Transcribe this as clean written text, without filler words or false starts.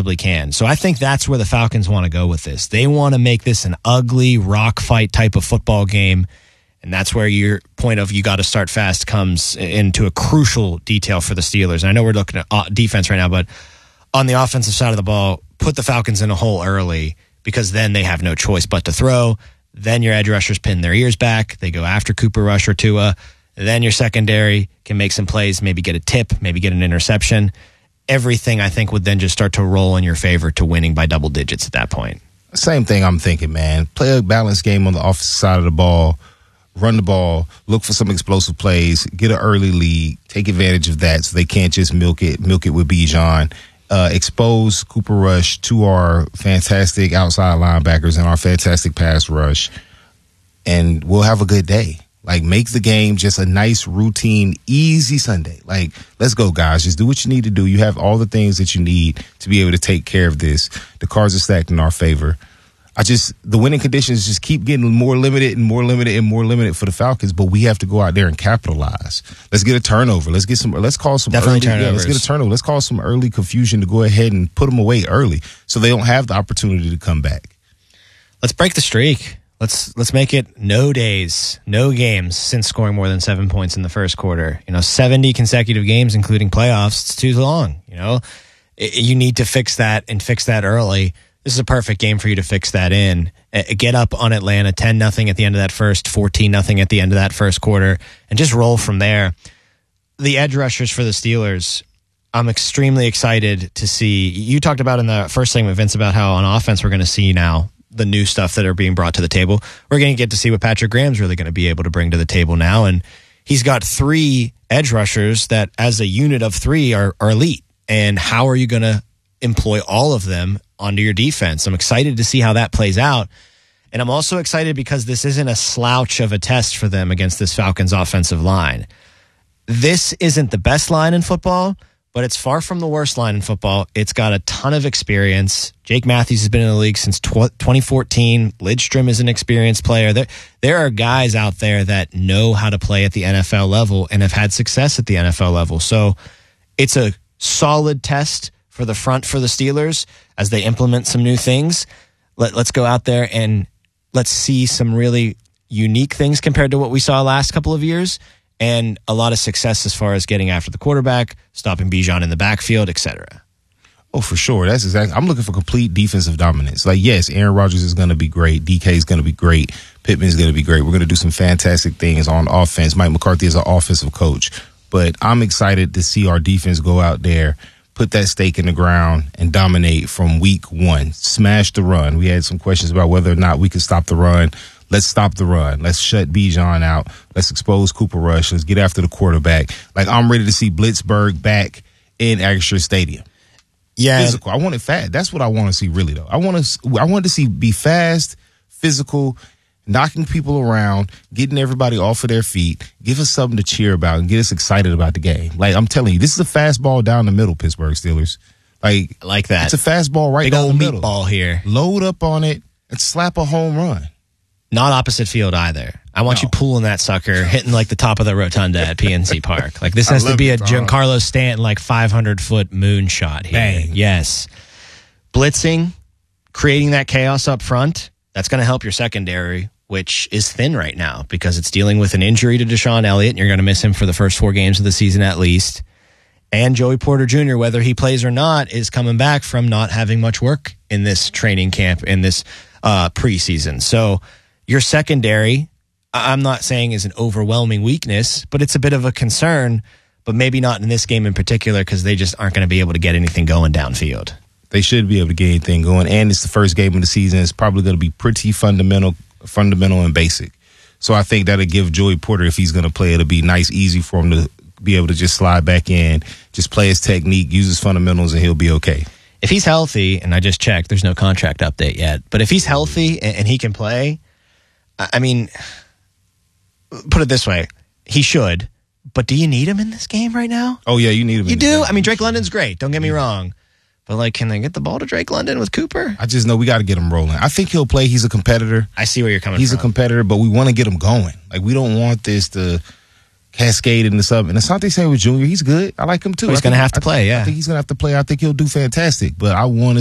possibly can. So I think that's where the Falcons want to go with this. They want to make this an ugly rock fight type of football game, and that's where your point of you got to start fast comes into a crucial detail for the Steelers. And I know we're looking at defense right now, but on the offensive side of the ball, put the Falcons in a hole early because then they have no choice but to throw. Then your edge rushers pin their ears back. They go after Cooper Rush or Tua. Then your secondary can make some plays, maybe get a tip, maybe get an interception. Everything, I think, would then just start to roll in your favor to winning by double digits at that point. Same thing I'm thinking, man. Play a balanced game on the offensive side of the ball. Run the ball, look for some explosive plays, get an early lead, take advantage of that so they can't just milk it with Bijan. Expose Cooper Rush to our fantastic outside linebackers and our fantastic pass rush, and we'll have a good day. Like, make the game just a nice, routine, easy Sunday. Like, let's go, guys. Just do what you need to do. You have all the things that you need to be able to take care of this. The cards are stacked in our favor. The winning conditions just keep getting more limited and more limited and more limited for the Falcons, but we have to go out there and capitalize. Let's get a turnover. Let's call some definitely early turnovers. Yeah, let's get a turnover. Let's call some early confusion to go ahead and put them away early so they don't have the opportunity to come back. Let's break the streak. Let's make it no days, no games since scoring more than 7 points in the first quarter. 70 consecutive games, including playoffs. It's too long. You need to fix that and fix that early. This is a perfect game for you to fix that in. Get up on Atlanta 10-0 at the end of that first, 14-0 at the end of that first quarter, and just roll from there. The edge rushers for the Steelers, I'm extremely excited to see. You talked about in the first segment, Vince, about how on offense we're going to see now the new stuff that are being brought to the table. We're going to get to see what Patrick Graham's really going to be able to bring to the table now. And he's got 3 edge rushers that as a unit of 3 are elite. And how are you going to employ all of them onto your defense? I'm excited to see how that plays out. And I'm also excited because this isn't a slouch of a test for them against this Falcons offensive line. This isn't the best line in football, but it's far from the worst line in football. It's got a ton of experience. Jake Matthews has been in the league since 2014. Lidstrom is an experienced player. There are guys out there that know how to play at the NFL level and have had success at the NFL level. So it's a solid test for the front for the Steelers as they implement some new things. Let's go out there and let's see some really unique things compared to what we saw last couple of years, and a lot of success as far as getting after the quarterback, stopping Bijan in the backfield, etc. Oh, for sure. That's exactly. I'm looking for complete defensive dominance. Like, yes, Aaron Rodgers is going to be great. DK is going to be great. Pittman is going to be great. We're going to do some fantastic things on offense. Mike McCarthy is an offensive coach. But I'm excited to see our defense go out there, put that stake in the ground, and dominate from week 1. Smash the run. We had some questions about whether or not we could stop the run. Let's stop the run. Let's shut Bijan out. Let's expose Cooper Rush. Let's get after the quarterback. Like, I'm ready to see Blitzburg back in Acrisure Stadium. Yeah. Physical. I want it fast. That's what I want to see, really, though. I want to see be fast, physical, knocking people around, getting everybody off of their feet, give us something to cheer about and get us excited about the game. Like, I'm telling you, this is a fastball down the middle, Pittsburgh Steelers. Like that. It's a fastball right big down the old middle. Meatball here. Load up on it and slap a home run. Not opposite field either. I want you pulling that sucker, hitting like the top of the rotunda at PNC Park. Like, this has to be a Giancarlo Stanton, like 500-foot moonshot here. Bang. Yes. Blitzing, creating that chaos up front, that's going to help your secondary, which is thin right now because it's dealing with an injury to Deshaun Elliott, and you're going to miss him for the first 4 games of the season at least. And Joey Porter Jr., whether he plays or not, is coming back from not having much work in this training camp, in this preseason. So your secondary, I'm not saying is an overwhelming weakness, but it's a bit of a concern, but maybe not in this game in particular because they just aren't going to be able to get anything going downfield. They should be able to get anything going, and it's the first game of the season. It's probably going to be pretty fundamental and basic. So I think that'll give Joey Porter, if he's going to play, it'll be nice, easy for him to be able to just slide back in, just play his technique, use his fundamentals, and he'll be okay. If he's healthy, and I just checked, there's no contract update yet, but if he's healthy and he can play, I mean, put it this way, he should, but do you need him in this game right now? Oh, yeah, you need him. You do? I mean, Drake London's great, don't get me wrong. But, like, can they get the ball to Drake London with Cooper? I just know we got to get him rolling. I think he'll play. He's a competitor. I see where you're coming from. He's a competitor, but we want to get him going. Like, we don't want this to cascade into something. And Asante Samuel Jr., he's good. I like him, too. He's going to have to play, yeah. I think he's going to have to play. I think he'll do fantastic. But I want to